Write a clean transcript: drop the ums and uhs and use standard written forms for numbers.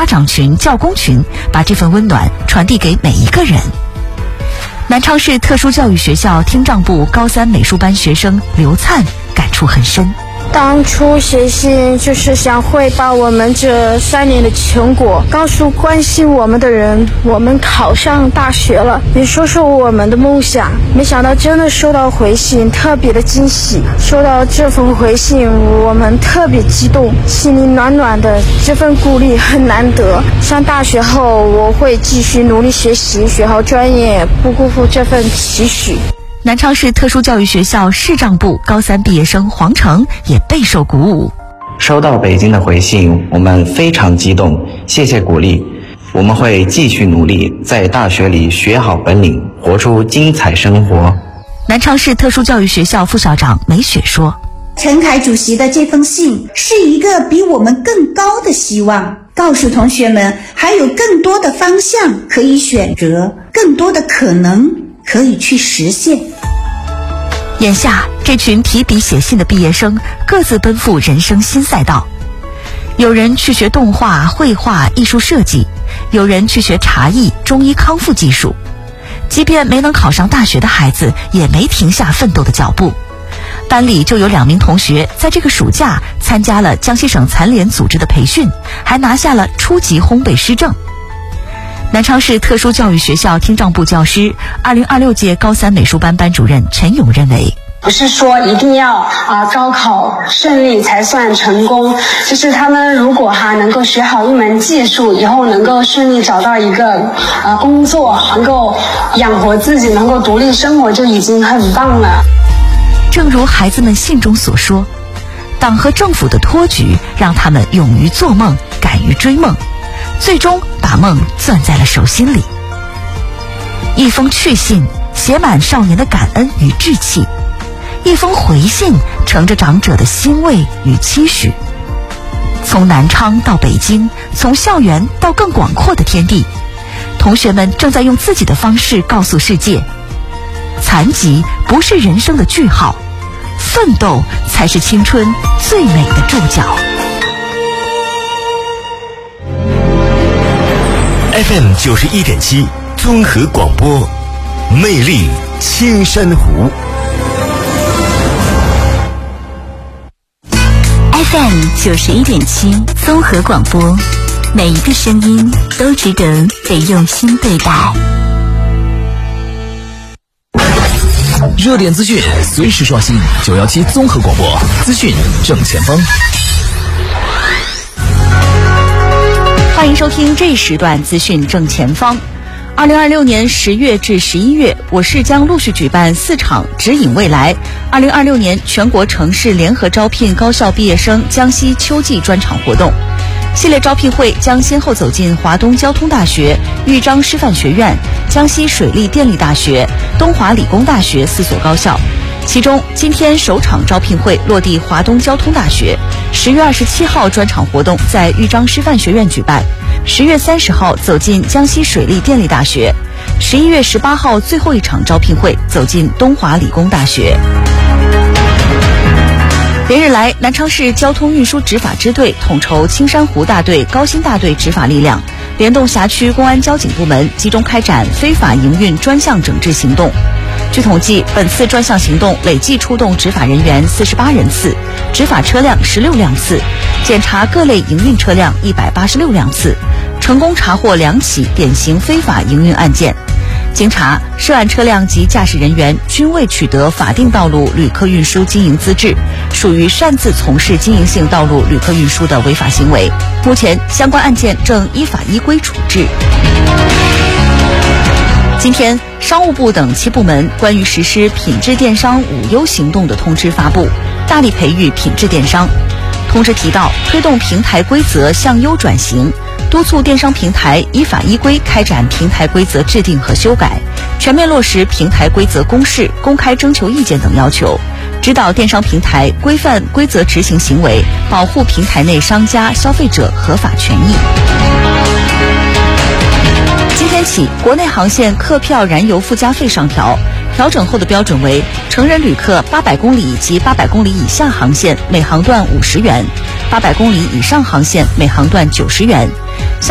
家长群、教工群，把这份温暖传递给每一个人。南昌市特殊教育学校听障部高3美术班学生刘灿感触很深。 当初写信就是想汇报我们这3年的成果，告诉关心我们的人，我们考上大学了，也说说我们的梦想。没想到真的收到回信，特别的惊喜。收到这封回信，我们特别激动，心里暖暖的，这份鼓励很难得。上大学后，我会继续努力学习，学好专业，不辜负这份期许。 南昌市特殊教育学校视障部高3毕业生黄成也备受鼓舞。 收到北京的回信，我们非常激动，谢谢鼓励。我们会继续努力，在大学里学好本领，活出精彩生活。 南昌市特殊教育学校副校长梅雪说， 陈凯主席的这封信是一个比我们更高的希望，告诉同学们还有更多的方向可以选择，更多的可能可以去实现。 眼下这群提笔写信的毕业生各自奔赴人生新赛道，有人去学动画、绘画、艺术设计，有人去学茶艺、中医康复技术。即便没能考上大学的孩子也没停下奋斗的脚步。班里就有2名同学在这个暑假参加了江西省残联组织的培训，还拿下了初级烘焙师证。南昌市特殊教育学校听障部教师2026届高3美术班班主任陈勇认为， 不是说一定要高考顺利才算成功，就是他们如果能够学好一门技术，以后能够顺利找到一个工作，能够养活自己，能够独立生活，就已经很棒了。 正如孩子们信中所说，党和政府的托举让他们勇于做梦，敢于追梦，最终把梦攥在了手心里。一封去信写满少年的感恩与志气，一封回信盛着长者的欣慰与期许。从南昌到北京，从校园到更广阔的天地，同学们正在用自己的方式告诉世界，残疾不是人生的句号，奋斗才是青春最美的注脚。 FM 91.7综合广播，魅力青山湖。 FM 91.7综合广播，每一个声音都值得被用心对待。 热点资讯随时刷新，917综合广播，资讯正前方。 欢迎收听这一时段资讯正前方。2026年10月至11月，我市将陆续举办4场指引未来2026年全国城市联合招聘高校毕业生江西秋季专场活动。系列招聘会将先后走进华东交通大学、豫章师范学院、江西水利电力大学、东华理工大学4所高校。其中今天首场招聘会落地华东交通大学，10月27号专场活动在豫章师范学院举办，10月30号走进江西水利电力大学，11月18号最后一场招聘会走进东华理工大学。连日来，南昌市交通运输执法支队统筹青山湖大队、高新大队执法力量，联动辖区公安交警部门，集中开展非法营运专项整治行动。据统计，本次专项行动累计出动执法人员48人次，执法车辆16辆次，检查各类营运车辆186辆次，成功查获2起典型非法营运案件。经查，涉案车辆及驾驶人员均未取得法定道路旅客运输经营资质，属于擅自从事经营性道路旅客运输的违法行为。目前，相关案件正依法依规处置。今天，商务部等7部门关于实施品质电商5优行动的通知发布，大力培育品质电商。通知提到，推动平台规则向优转型，督促电商平台依法依规开展平台规则制定和修改，全面落实平台规则公示、公开征求意见等要求，指导电商平台规范规则执行行为，保护平台内商家、消费者合法权益。今天起，国内航线客票燃油附加费上调，调整后的标准为成人旅客800公里及800公里以下航线每航段50元，800公里以上航线每航段90元。